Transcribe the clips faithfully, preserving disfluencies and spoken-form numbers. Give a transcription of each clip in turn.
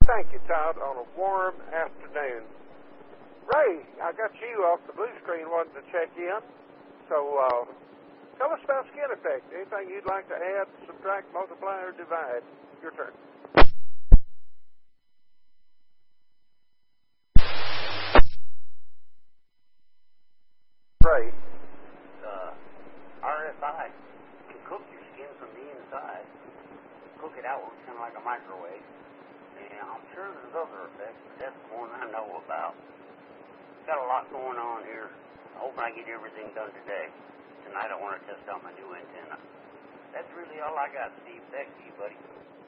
Thank you, Todd, on a warm afternoon. Ray, I got you off the blue screen wanting to check in. So uh, tell us about skin effect. Anything you'd like to add, subtract, multiply, or divide? Your turn. Ray. Uh, R F I can cook your skin from the inside, cook it outward kind of like a microwave. And I'm sure there's other effects, but that's the one I know about. Got a lot going on here. I hope I get everything done today. Tonight I want to test out my new antenna. That's really all I got, Steve. Thank you, buddy.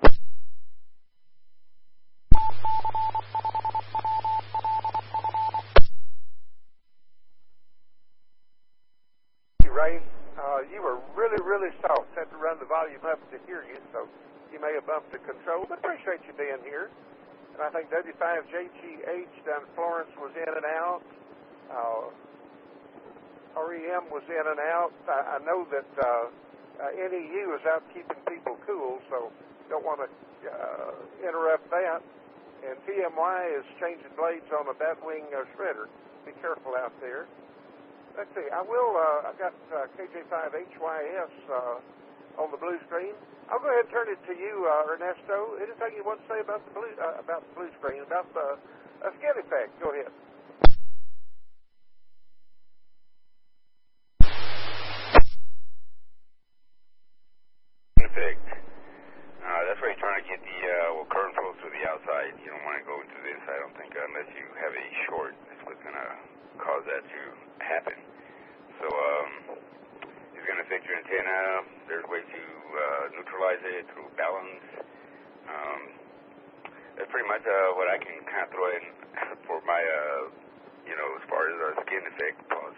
Ray, uh, you were really, really soft. Had to run the volume up to hear you, so you may have bumped the control, but appreciate you being here. And I think W five J G H down in Florence was in and out. Uh, R E M was in and out. I, I know that uh, uh, N E U is out keeping people cool, so don't want to uh, interrupt that. And T M Y is changing blades on a batwing uh, shredder. Be careful out there. Let's see. I will. Uh, I got uh, K J five H Y S uh, on the blue screen. I'll go ahead and turn it to you, uh, Ernesto. Anything you want to say about the blue uh, about the blue screen, about the uh, skin effect? Go ahead. Effect. Uh, that's why you're trying to get the uh, well, current flow through the outside. You don't want to go into this. I don't think unless you have a short, that's what's going to cause that to happen. So um, it's going to affect your antenna. There's ways to uh, neutralize it through balance. Um, that's pretty much uh, what I can kind of throw in for my, uh, you know, as far as uh, skin effect.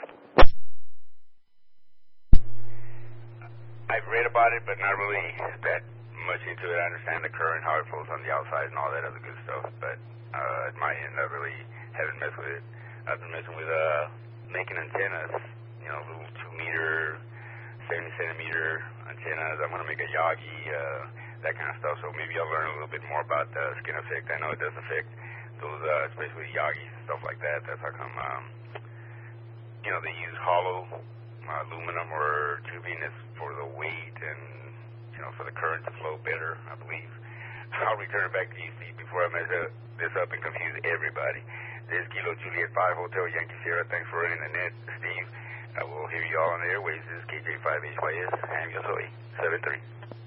I've read about it, but not really that much into it. I understand the current, how it flows on the outside and all that other good stuff, but uh, at my end, I really haven't messed with it. I've been messing with uh, making antennas, you know, little two meter, seventy centimeter antennas. I'm going to make a Yagi, uh, that kind of stuff, so maybe I'll learn a little bit more about the skin effect. I know it does affect those, uh, especially Yagis and stuff like that. That's how come, um, you know, they use hollow uh, aluminum or tubing is for the weight and, you know, for the current to flow better, I believe. I'll return it back to you, Steve, before I mess up, this up and confuse everybody. This is Kilo Juliet five Hotel Yankee Sierra. Thanks for running the net, Steve. I will hear you all on the airways. This is K J five H Y S. I'm your Zoe. seven three.